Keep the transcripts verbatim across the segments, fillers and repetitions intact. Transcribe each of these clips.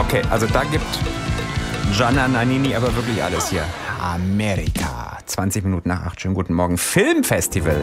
Okay, also da gibt Gianna Nannini aber wirklich alles hier. Amerika. zwanzig Minuten nach acht. Schönen guten Morgen. Filmfestival.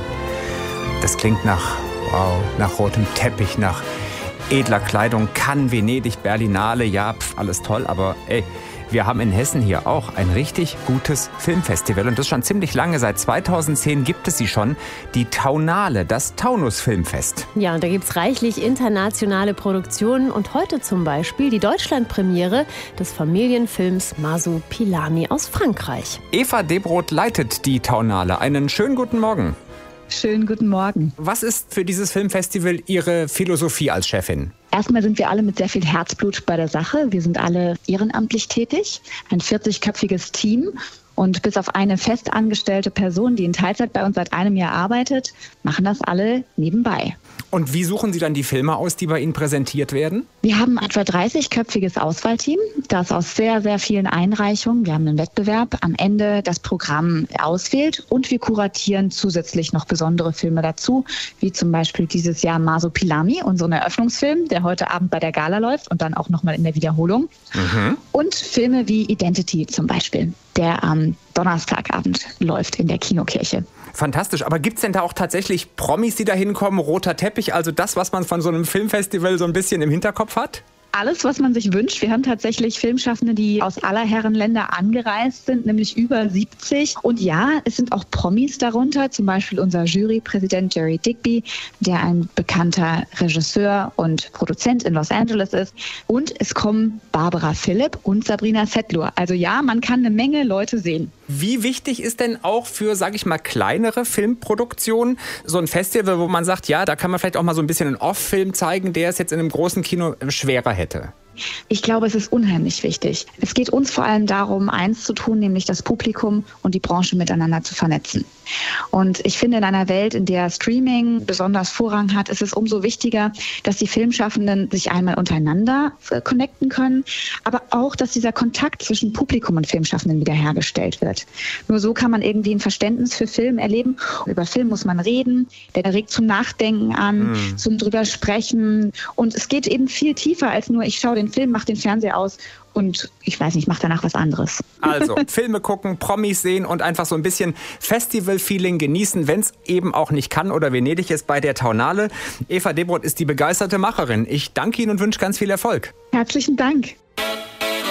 Das klingt nach, wow, nach rotem Teppich, nach edler Kleidung. Cannes, Venedig, Berlinale. Ja, pf, alles toll. Aber ey, wir haben in Hessen hier auch ein richtig gutes Filmfestival. Und das schon ziemlich lange. Seit zweitausendzehn gibt es sie schon. Die Taunale, das Taunus Filmfest. Ja, und da gibt es reichlich internationale Produktionen. Und heute zum Beispiel die Deutschlandpremiere des Familienfilms Masupilami aus Frankreich. Eva Debroth leitet die Taunale. Einen schönen guten Morgen. Schönen guten Morgen. Was ist für dieses Filmfestival Ihre Philosophie als Chefin? Erstmal sind wir alle mit sehr viel Herzblut bei der Sache. Wir sind alle ehrenamtlich tätig, ein vierzigköpfiges Team. Und bis auf eine festangestellte Person, die in Teilzeit bei uns seit einem Jahr arbeitet, machen das alle nebenbei. Und wie suchen Sie dann die Filme aus, die bei Ihnen präsentiert werden? Wir haben ein etwa dreißigköpfiges Auswahlteam, das aus sehr, sehr vielen Einreichungen, wir haben einen Wettbewerb, am Ende das Programm auswählt. Und wir kuratieren zusätzlich noch besondere Filme dazu, wie zum Beispiel dieses Jahr Masupilami, unseren Eröffnungsfilm, der heute Abend bei der Gala läuft und dann auch nochmal in der Wiederholung. Mhm. Und Filme wie Identity zum Beispiel, der am Donnerstagabend läuft in der Kinokirche. Fantastisch. Aber gibt es denn da auch tatsächlich Promis, die da hinkommen? Roter Teppich, also das, was man von so einem Filmfestival so ein bisschen im Hinterkopf hat? Alles, was man sich wünscht. Wir haben tatsächlich Filmschaffende, die aus aller Herren Länder angereist sind, nämlich über siebzig. Und ja, es sind auch Promis darunter, zum Beispiel unser Jurypräsident Jerry Digby, der ein bekannter Regisseur und Produzent in Los Angeles ist. Und es kommen Barbara Philipp und Sabrina Setlur. Also ja, man kann eine Menge Leute sehen. Wie wichtig ist denn auch für, sage ich mal, kleinere Filmproduktionen so ein Festival, wo man sagt, ja, da kann man vielleicht auch mal so ein bisschen einen Off-Film zeigen, der es jetzt in einem großen Kino schwerer hätte? Ich glaube, es ist unheimlich wichtig. Es geht uns vor allem darum, eins zu tun, nämlich das Publikum und die Branche miteinander zu vernetzen. Und ich finde, in einer Welt, in der Streaming besonders Vorrang hat, ist es umso wichtiger, dass die Filmschaffenden sich einmal untereinander connecten können, aber auch, dass dieser Kontakt zwischen Publikum und Filmschaffenden wiederhergestellt wird. Nur so kann man irgendwie ein Verständnis für Film erleben. Über Film muss man reden, der regt zum Nachdenken an, mhm. zum drüber sprechen. Und es geht eben viel tiefer als nur, ich schaue den Film, mache den Fernseher aus und ich weiß nicht, mache danach was anderes. Also Filme gucken, Promis sehen und einfach so ein bisschen Festival-Feeling genießen, wenn es eben auch nicht kann oder Venedig ist bei der Taunale. Eva Debroth ist die begeisterte Macherin. Ich danke Ihnen und wünsche ganz viel Erfolg. Herzlichen Dank.